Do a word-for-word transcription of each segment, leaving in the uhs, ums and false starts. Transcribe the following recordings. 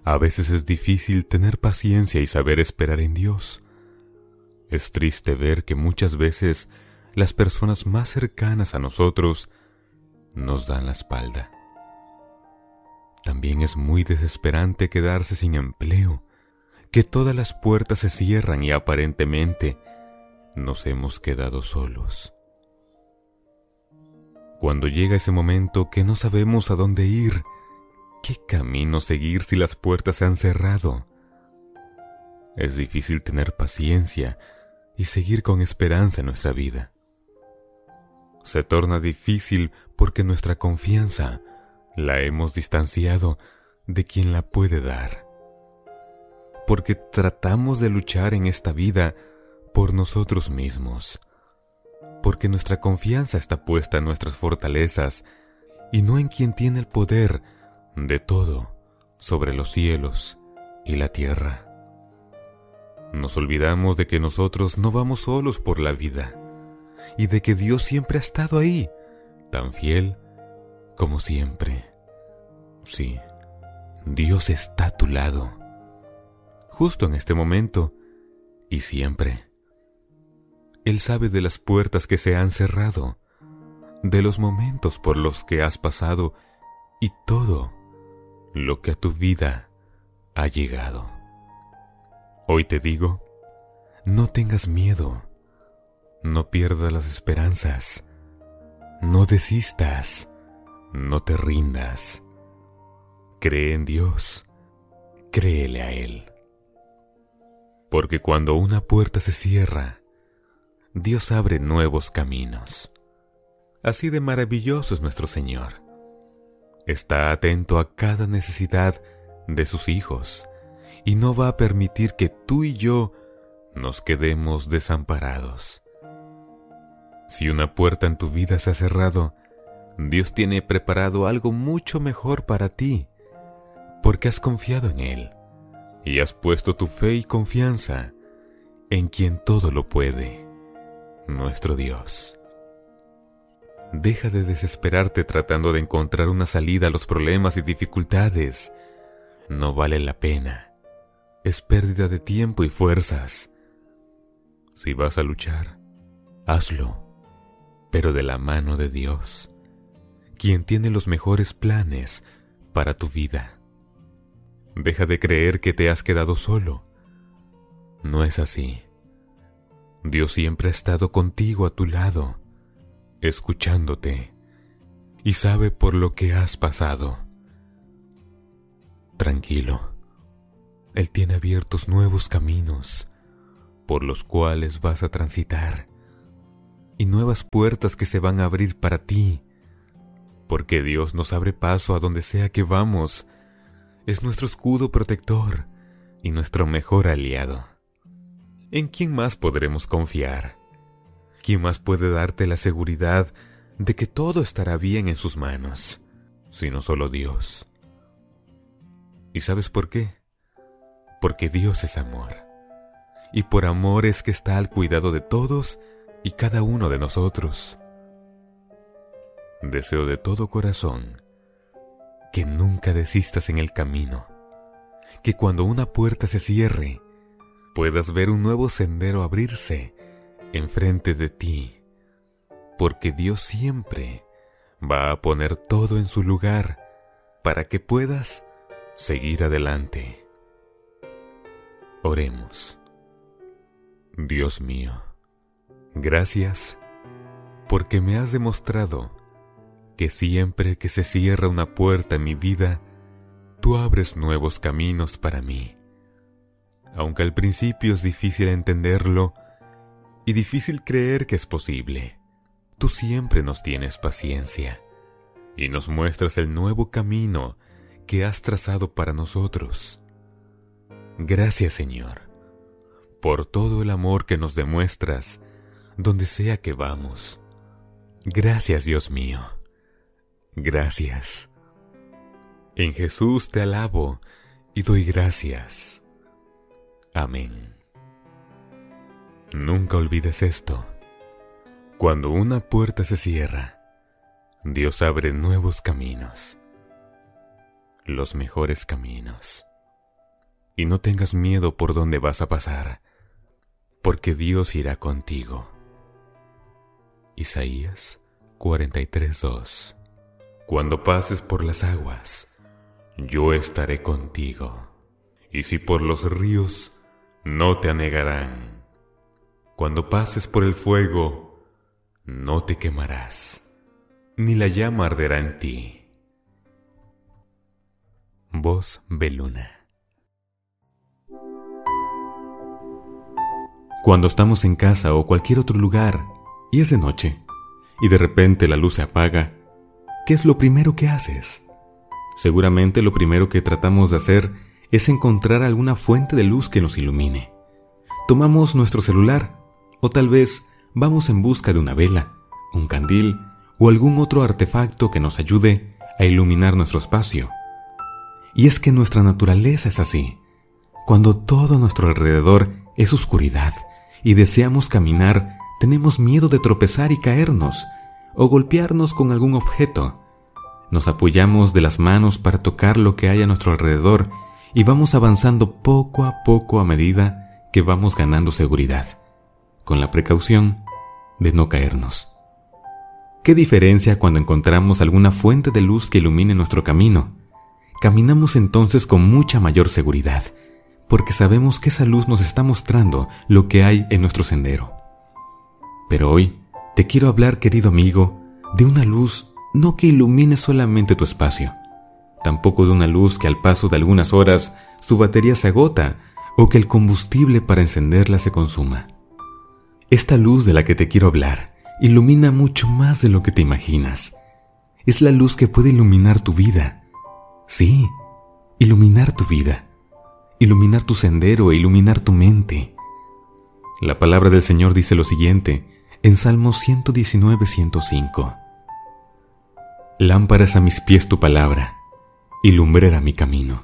A veces es difícil tener paciencia y saber esperar en Dios. Es triste ver que muchas veces las personas más cercanas a nosotros nos dan la espalda. También es muy desesperante quedarse sin empleo, que todas las puertas se cierran y aparentemente nos hemos quedado solos. Cuando llega ese momento que no sabemos a dónde ir, ¿qué camino seguir si las puertas se han cerrado? Es difícil tener paciencia y seguir con esperanza en nuestra vida. Se torna difícil porque nuestra confianza la hemos distanciado de quien la puede dar. Porque tratamos de luchar en esta vida por nosotros mismos. Porque nuestra confianza está puesta en nuestras fortalezas y no en quien tiene el poder de todo sobre los cielos y la tierra. Nos olvidamos de que nosotros no vamos solos por la vida y de que Dios siempre ha estado ahí, tan fiel como siempre. Sí, Dios está a tu lado, justo en este momento y siempre. Él sabe de las puertas que se han cerrado, de los momentos por los que has pasado y todo lo que a tu vida ha llegado. Hoy te digo, no tengas miedo, no pierdas las esperanzas, no desistas, no te rindas. Cree en Dios, créele a Él. Porque cuando una puerta se cierra, Dios abre nuevos caminos. Así de maravilloso es nuestro Señor. Está atento a cada necesidad de sus hijos y no va a permitir que tú y yo nos quedemos desamparados. Si una puerta en tu vida se ha cerrado, Dios tiene preparado algo mucho mejor para ti, porque has confiado en Él y has puesto tu fe y confianza en quien todo lo puede, nuestro Dios. Deja de desesperarte tratando de encontrar una salida a los problemas y dificultades. No vale la pena. Es pérdida de tiempo y fuerzas. Si vas a luchar, hazlo, pero de la mano de Dios, quien tiene los mejores planes para tu vida. Deja de creer que te has quedado solo. No es así. Dios siempre ha estado contigo a tu lado, escuchándote, y sabe por lo que has pasado. Tranquilo, Él tiene abiertos nuevos caminos por los cuales vas a transitar y nuevas puertas que se van a abrir para ti, porque Dios nos abre paso a donde sea que vamos. Es nuestro escudo protector y nuestro mejor aliado. ¿En quién más podremos confiar? ¿Quién más puede darte la seguridad de que todo estará bien en sus manos, sino solo Dios? ¿Y sabes por qué? Porque Dios es amor, y por amor es que está al cuidado de todos y cada uno de nosotros. Deseo de todo corazón que nunca desistas en el camino, que cuando una puerta se cierre, puedas ver un nuevo sendero abrirse enfrente de ti, porque Dios siempre va a poner todo en su lugar para que puedas seguir adelante. Oremos. Dios mío, gracias porque me has demostrado que siempre que se cierra una puerta en mi vida, tú abres nuevos caminos para mí. Aunque al principio es difícil entenderlo y difícil creer que es posible, tú siempre nos tienes paciencia y nos muestras el nuevo camino que has trazado para nosotros. Gracias, Señor, por todo el amor que nos demuestras donde sea que vamos. Gracias, Dios mío. Gracias. En Jesús te alabo y doy gracias. Amén. Nunca olvides esto. Cuando una puerta se cierra, Dios abre nuevos caminos, los mejores caminos. y no tengas miedo por dónde vas a pasar, porque Dios irá contigo. Isaías cuarenta y tres, dos. Cuando pases por las aguas, yo estaré contigo, y si por los ríos, no te anegarán. Cuando pases por el fuego, no te quemarás, ni la llama arderá en ti. Voz Beluna. Cuando estamos en casa o cualquier otro lugar y es de noche, y de repente la luz se apaga, ¿qué es lo primero que haces? Seguramente lo primero que tratamos de hacer es encontrar alguna fuente de luz que nos ilumine. Tomamos nuestro celular, o tal vez vamos en busca de una vela, un candil o algún otro artefacto que nos ayude a iluminar nuestro espacio. Y es que nuestra naturaleza es así. Cuando todo a nuestro alrededor es oscuridad y deseamos caminar, tenemos miedo de tropezar y caernos, o golpearnos con algún objeto. Nos apoyamos de las manos para tocar lo que hay a nuestro alrededor y vamos avanzando poco a poco a medida que vamos ganando seguridad, con la precaución de no caernos. ¿Qué diferencia cuando encontramos alguna fuente de luz que ilumine nuestro camino? Caminamos entonces con mucha mayor seguridad, porque sabemos que esa luz nos está mostrando lo que hay en nuestro sendero. Pero hoy te quiero hablar, querido amigo, de una luz no que ilumine solamente tu espacio, tampoco de una luz que al paso de algunas horas su batería se agota o que el combustible para encenderla se consuma. Esta luz de la que te quiero hablar ilumina mucho más de lo que te imaginas. Es la luz que puede iluminar tu vida. Sí, iluminar tu vida, iluminar tu sendero e iluminar tu mente. La palabra del Señor dice lo siguiente en Salmo ciento diecinueve, ciento cinco. Lámpara es a mis pies tu palabra, y lumbrera mi camino.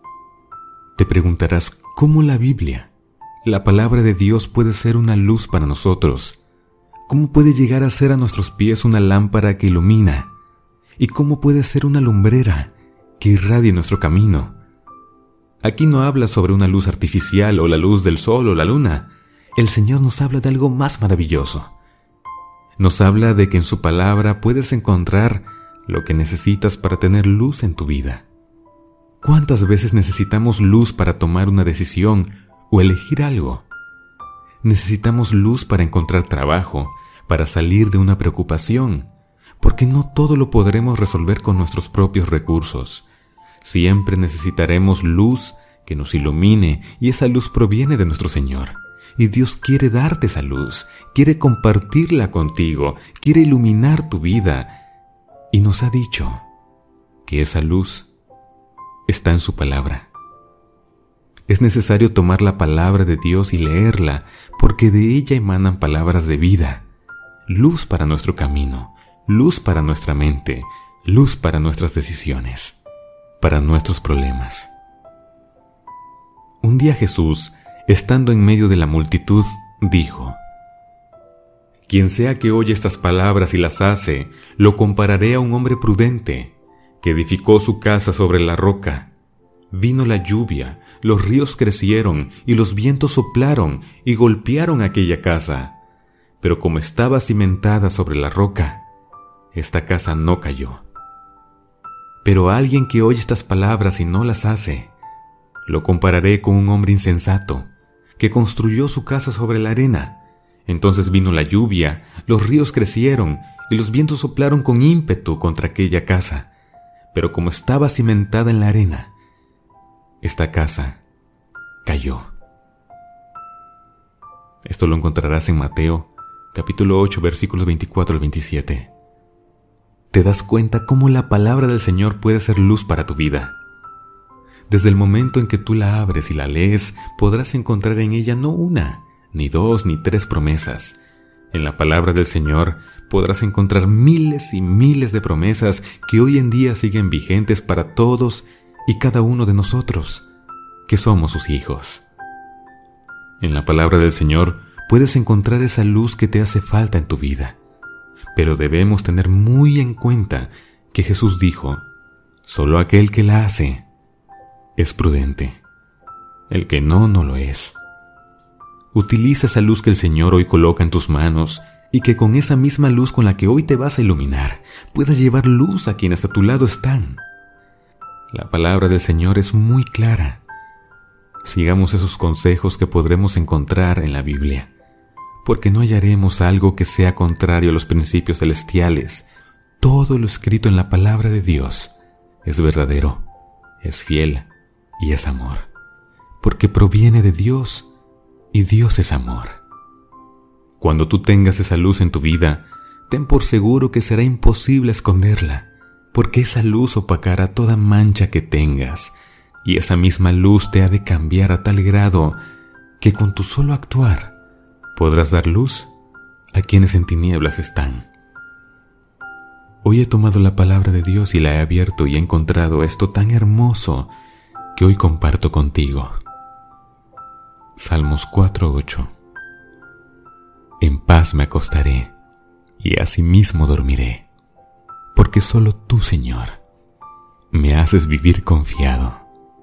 Te preguntarás, ¿cómo la Biblia, la palabra de Dios, puede ser una luz para nosotros? ¿Cómo puede llegar a ser a nuestros pies una lámpara que ilumina? ¿Y cómo puede ser una lumbrera que irradie nuestro camino? Aquí no habla sobre una luz artificial o la luz del sol o la luna. El Señor nos habla de algo más maravilloso. Nos habla de que en su palabra puedes encontrar lo que necesitas para tener luz en tu vida. ¿Cuántas veces necesitamos luz para tomar una decisión o elegir algo? Necesitamos luz para encontrar trabajo, para salir de una preocupación, porque no todo lo podremos resolver con nuestros propios recursos. Siempre necesitaremos luz que nos ilumine, y esa luz proviene de nuestro Señor. Y Dios quiere darte esa luz, quiere compartirla contigo, quiere iluminar tu vida. Y nos ha dicho que esa luz está en su palabra. Es necesario tomar la palabra de Dios y leerla, porque de ella emanan palabras de vida, luz para nuestro camino, luz para nuestra mente, luz para nuestras decisiones, para nuestros problemas. Un día Jesús, estando en medio de la multitud, dijo: Quien sea que oye estas palabras y las hace, lo compararé a un hombre prudente, que edificó su casa sobre la roca. Vino la lluvia, los ríos crecieron y los vientos soplaron y golpearon aquella casa. Pero como estaba cimentada sobre la roca, esta casa no cayó. Pero a alguien que oye estas palabras y no las hace, lo compararé con un hombre insensato, que construyó su casa sobre la arena. Entonces vino la lluvia, los ríos crecieron y los vientos soplaron con ímpetu contra aquella casa. Pero como estaba cimentada en la arena, esta casa cayó. Esto lo encontrarás en Mateo, capítulo ocho, versículos veinticuatro al veintisiete. ¿Te das cuenta cómo la palabra del Señor puede ser luz para tu vida? Desde el momento en que tú la abres y la lees, podrás encontrar en ella no una, ni dos, ni tres promesas. En la palabra del Señor podrás encontrar miles y miles de promesas que hoy en día siguen vigentes para todos y cada uno de nosotros, que somos sus hijos. En la palabra del Señor puedes encontrar esa luz que te hace falta en tu vida. Pero debemos tener muy en cuenta que Jesús dijo: solo aquel que la hace es prudente. El que no, no lo es. Utiliza esa luz que el Señor hoy coloca en tus manos y que con esa misma luz con la que hoy te vas a iluminar, puedas llevar luz a quienes a tu lado están. La palabra del Señor es muy clara. Sigamos esos consejos que podremos encontrar en la Biblia, porque no hallaremos algo que sea contrario a los principios celestiales. Todo lo escrito en la palabra de Dios es verdadero, es fiel y es amor, porque proviene de Dios y Dios es amor. Cuando tú tengas esa luz en tu vida, ten por seguro que será imposible esconderla, porque esa luz opacará toda mancha que tengas, y esa misma luz te ha de cambiar a tal grado que con tu solo actuar podrás dar luz a quienes en tinieblas están. Hoy he tomado la palabra de Dios y la he abierto y he encontrado esto tan hermoso que hoy comparto contigo. Salmos cuatro ocho. En paz me acostaré y asimismo dormiré, porque solo tú, Señor, me haces vivir confiado.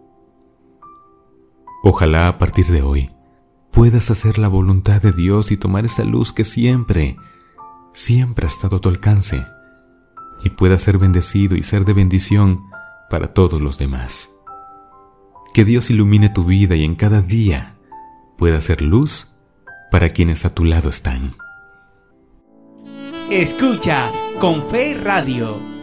Ojalá a partir de hoy puedas hacer la voluntad de Dios y tomar esa luz que siempre, siempre ha estado a tu alcance, y puedas ser bendecido y ser de bendición para todos los demás. Que Dios ilumine tu vida y en cada día pueda ser luz para quienes a tu lado están. Escuchas Con Fe Radio.